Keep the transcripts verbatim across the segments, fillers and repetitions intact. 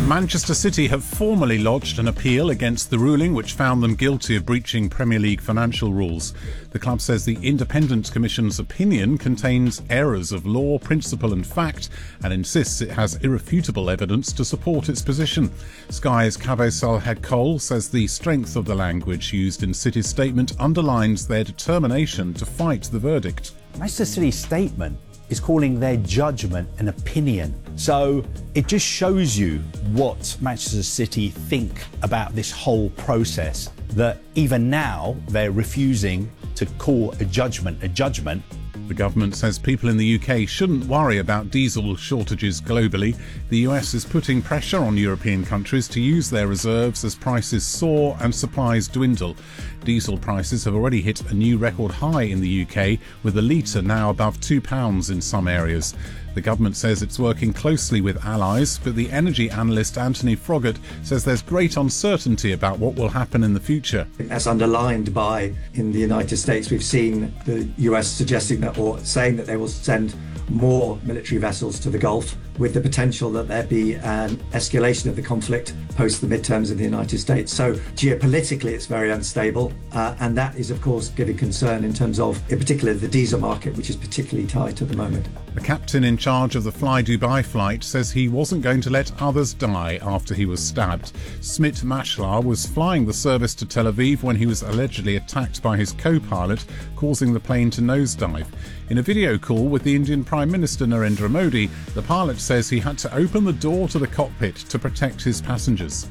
Manchester City have formally lodged an appeal against the ruling which found them guilty of breaching Premier League financial rules. The club says the Independent Commission's opinion contains errors of law, principle and fact and insists it has irrefutable evidence to support its position. Sky's Kaveh Salhek-Cole says the strength of the language used in City's statement underlines their determination to fight the verdict. Manchester City's statement is calling their judgment an opinion. So it just shows you what Manchester City think about this whole process, that even now they're refusing to call a judgment a judgment. The government says people in the U K shouldn't worry about diesel shortages globally. The U S is putting pressure on European countries to use their reserves as prices soar and supplies dwindle. Diesel prices have already hit a new record high in the U K, with a litre now above two pounds in some areas. The government says it's working closely with allies, but the energy analyst Anthony Froggatt says there's great uncertainty about what will happen in the future. As underlined by, in the United States, we've seen the U S suggesting that, or saying that they will send more military vessels to the Gulf, with the potential that there be an escalation of the conflict post the midterms in the United States. So geopolitically it's very unstable, uh, and that is of course giving concern in terms of, in particular, the diesel market, which is particularly tight at the moment. The captain in charge of the Fly Dubai flight says he wasn't going to let others die after he was stabbed. Smit Mashlar was flying the service to Tel Aviv when he was allegedly attacked by his co-pilot, causing the plane to nosedive. In a video call with the Indian Prime Minister Narendra Modi, the pilot says he had to open the door to the cockpit to protect his passengers.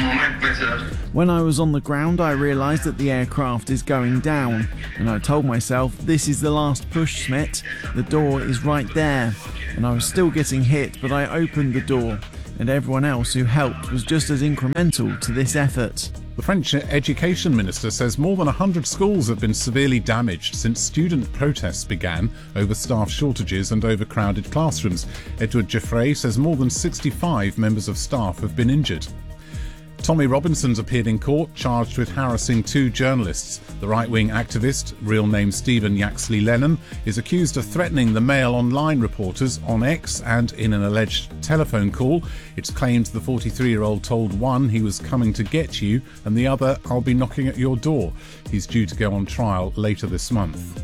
When I was on the ground, I realised that the aircraft is going down, and I told myself, this is the last push, Smit. The door is right there. And I was still getting hit, but I opened the door, and everyone else who helped was just as incremental to this effort. The French education minister says more than one hundred schools have been severely damaged since student protests began over staff shortages and overcrowded classrooms. Edward Giffray says more than sixty-five members of staff have been injured. Tommy Robinson's appeared in court, charged with harassing two journalists. The right-wing activist, real name Stephen Yaxley Lennon, is accused of threatening the Mail Online reporters on X and in an alleged telephone call. It's claimed the forty-three-year-old told one he was coming to get you and the other, I'll be knocking at your door. He's due to go on trial later this month.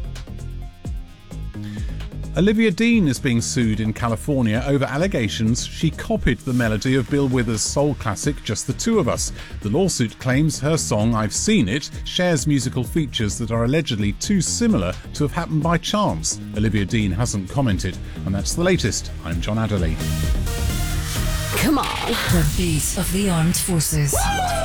Olivia Dean is being sued in California over allegations she copied the melody of Bill Withers' soul classic Just the Two of Us. The lawsuit claims her song I've Seen It shares musical features that are allegedly too similar to have happened by chance. Olivia Dean hasn't commented. And that's the latest. I'm John Adderley. Come on. The beat of the armed forces. Woo!